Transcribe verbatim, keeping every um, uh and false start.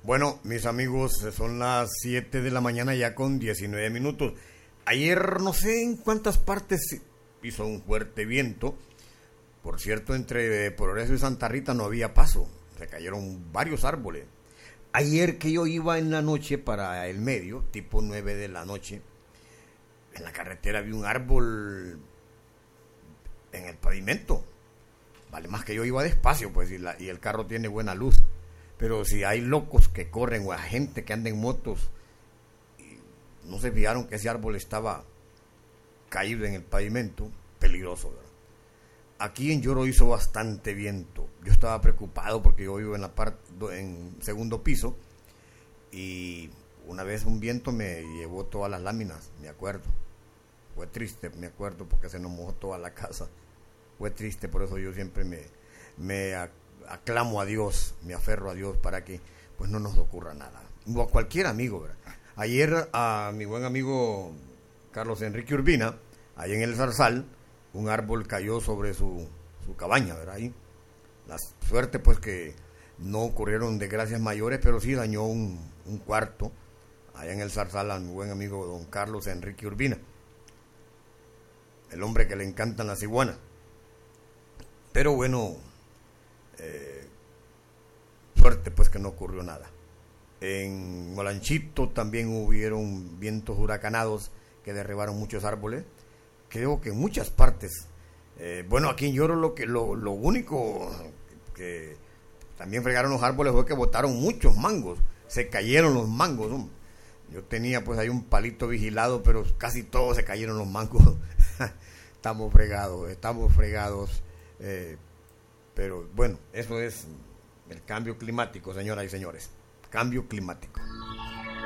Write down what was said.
Bueno, mis amigos, son las siete de la mañana ya con diecinueve minutos. Ayer no sé en cuántas partes hizo un fuerte viento. Por cierto, entre Progreso y Santa Rita no había paso. Se cayeron varios árboles. Ayer que yo iba en la noche para el medio, tipo nueve de la noche, en la carretera vi un árbol en el pavimento. Vale, más que yo iba despacio, pues, y, la, y el carro tiene buena luz. Pero si hay locos que corren o hay gente que anda en motos y no se fijaron que ese árbol estaba caído en el pavimento, peligroso, ¿verdad? Aquí en Lloro hizo bastante viento. Yo estaba preocupado porque yo vivo en la parte en segundo piso y una vez un viento me llevó todas las láminas, me acuerdo. Fue triste, me acuerdo, porque se nos mojó toda la casa. Fue triste, por eso yo siempre me, me aclamo a Dios, me aferro a Dios para que pues no nos ocurra nada. O a cualquier amigo, ¿verdad? Ayer a mi buen amigo Carlos Enrique Urbina, ahí en el Zarzal, un árbol cayó sobre su, su cabaña, ¿verdad? Ahí. La suerte pues que no ocurrieron desgracias mayores, pero sí dañó un, un cuarto allá en el Zarzal a mi buen amigo don Carlos Enrique Urbina, el hombre que le encantan las iguanas. Pero bueno, eh, suerte pues que no ocurrió nada. En Molanchito también hubieron vientos huracanados que derribaron muchos árboles. Creo que en muchas partes. Eh, bueno, aquí en Lloro lo que lo, lo único que también fregaron los árboles fue que botaron muchos mangos. Se cayeron los mangos, ¿no? Yo tenía pues ahí un palito vigilado, pero casi todos se cayeron los mangos. Estamos fregados, estamos fregados. Eh, pero bueno, eso es el cambio climático, señoras y señores. Cambio climático.